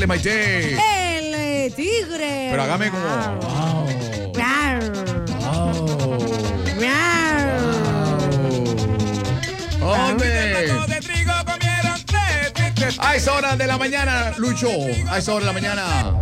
Maite. El tigre. Pero hágame como. Wow. ¡Hombre! A esa hora de la mañana, Lucho. A esa hora de la mañana.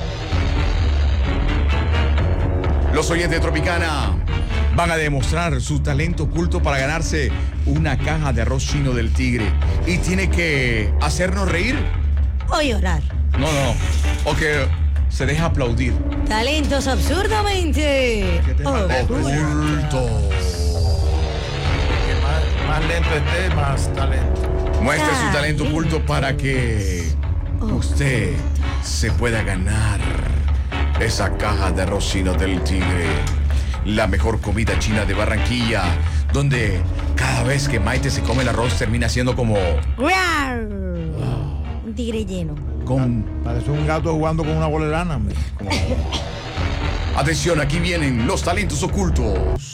Los oyentes de Tropicana van a demostrar su talento oculto para ganarse una caja de arroz chino del tigre. Y tiene que hacernos reír. O llorar. No. O que se deja aplaudir. Talentos absurdamente Oculto. Más lento esté, más talento. Muestre su talento oculto para que usted se pueda ganar esa caja de arroz chino del tigre. La mejor comida china de Barranquilla, donde cada vez que Maite se come el arroz termina siendo como... Un tigre lleno. Parece un gato jugando con una bolerana, hombre. Atención, aquí vienen los talentos ocultos.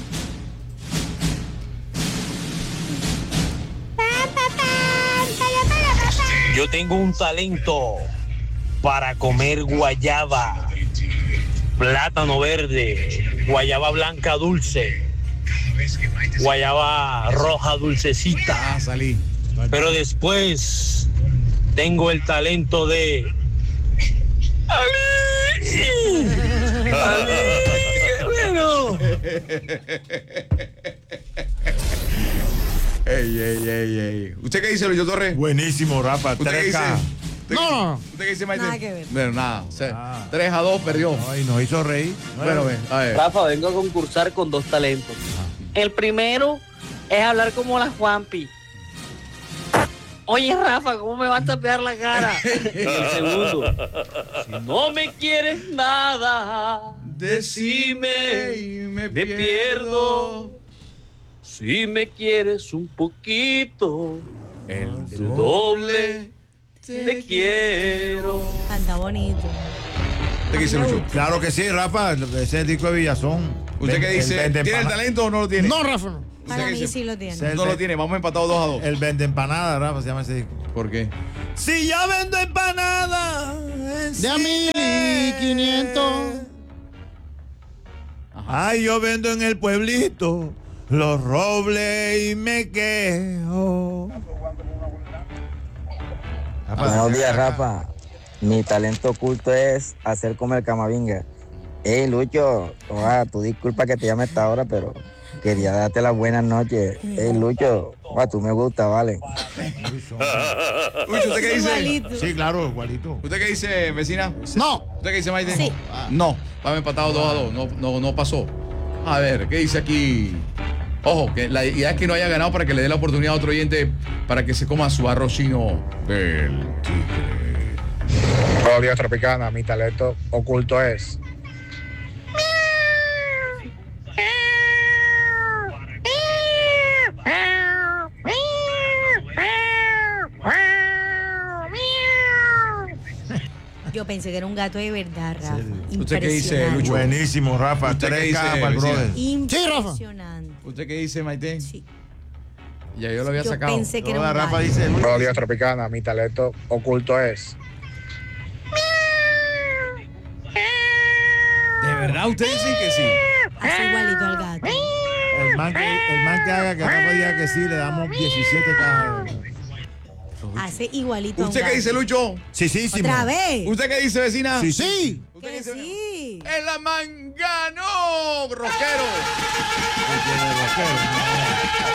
Yo tengo un talento para comer guayaba, plátano verde, guayaba blanca dulce, guayaba roja dulcecita. Salí. Pero después tengo el talento de... ¡Ali! ¡Qué bueno! Ey. ¿Usted qué dice, Luis Torres? Buenísimo, Rafa. ¿Usted qué dice? 3K. No. ¿Usted qué dice, Maite? Nada que ver. Bueno, nada. 3-2 perdió. Ay, nos hizo reír. Bueno, ven, a ver. Rafa, vengo a concursar con dos talentos. El primero es hablar como la Juanpi. Oye, Rafa, ¿cómo me vas a tapear la cara? Y el segundo, si no me quieres nada, decime y me me pierdo. Si me quieres un poquito, El doble te quiero. Canta bonito. ¿Usted qué dice, Lucho? Claro que sí, Rafa. Ese es el disco de Villazón. ¿Usted qué dice? ¿Tiene el talento o no lo tiene? No, Rafa. No. Para qué mí dice? sí lo tiene. Sí. No lo tiene. Vamos empatados 2-2. El Vende Empanada, Rafa, se llama ese disco. ¿Por qué? Si yo vendo empanada De a 1500. Ay, yo vendo en el pueblito los robles y me quejo. Buenos días, Rafa. Mi talento oculto es hacer comer camavinga. Hey, Lucho, tú disculpa que te llame a esta hora, pero quería darte las buenas noches. Hey, Lucho, tú me gusta, ¿vale? Lucho, ¿usted qué dice? Igualito. Sí, claro, igualito. ¿Usted qué dice, vecina? No. ¿Usted qué dice, Maite? Sí. No. Vamos empatados 2-2. No pasó. A ver, ¿qué dice aquí? Ojo, que la idea es que no haya ganado para que le dé la oportunidad a otro oyente para que se coma su arroz chino del tigre. Buenos días, Tropicana. Mi talento oculto es... Yo pensé que era un gato de verdad, Rafa. ¿Usted qué dice, Impresionante. Lucho? Buenísimo, Rafa. ¿Usted qué 3K dice, para el vecina? brother. Impresionante. ¿Usted qué dice, Maite? Sí. Ya yo lo había Yo sacado. pensé que era Toda un Rafa gato. dice, Buenos días, Tropicana. Mi talento oculto es... ¿De verdad ustedes dicen que sí? Hace igualito al gato. el man que haga que Rafa diga que sí, le damos 17 cajas. Hace igualito a un ¿Usted qué gato. dice, Lucho? Sí, sí, sí. Otra vez. ¿Usted qué dice, vecina? Sí, sí. ¿Usted Que qué dice? sí. ¡En la mangano! ¡Rockero! Porque de rockero, ¿no?